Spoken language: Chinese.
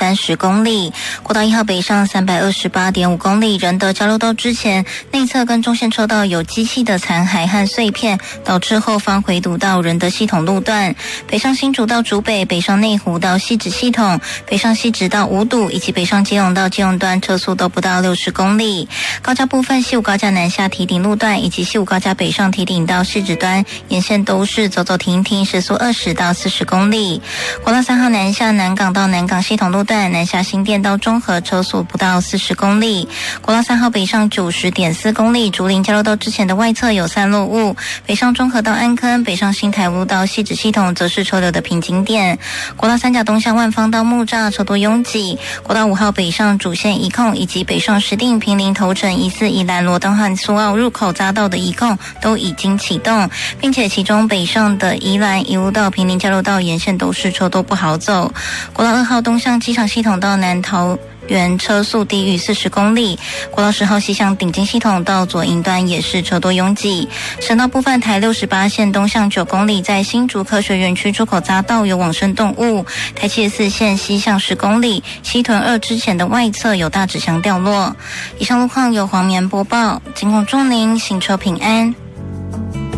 30公里。国道1号北上328.5公里，仁德交流道之前内侧跟中线车道有机器的残骸和碎片，导致后方回堵到仁德系统路段。北上新竹到竹北，北上内湖到汐止系统，北上汐止到五堵，以及北上基隆到基隆段车速都不到60公里。高架部分，西武高架南下堤顶路段以及西武高架北上堤顶到汐止端沿线都是走走停停，时速20到40公里。国道3号南下南港到南港系统路段，南下新店到中和车速不到40公里。国道3号北上90.4公里，竹林交流道之前的外侧有散落物，北上中和到安坑，北上新台路到汐止系统则是车流的瓶颈点。国道3甲东向万方到木栅车多拥挤。国道5号北上主线移控以及北上石碇、坪林、头城、宜4、宜兰、罗东和苏澳入口匝道的移控都已经启动，并且其中北上的宜兰、宜乌到坪林交流道沿线都是车多不好走。国道2号东向机场系统到南桃园车速低于40公里，国道10号西向顶金系统到左营端也是车多拥挤。省道部分，台68线东向9公里，在新竹科学园区出口匝道有往生动物；台74线西向10公里，西屯2之前的外侧有大纸箱掉落。以上路况由黄棉播报，经过祝您行车平安。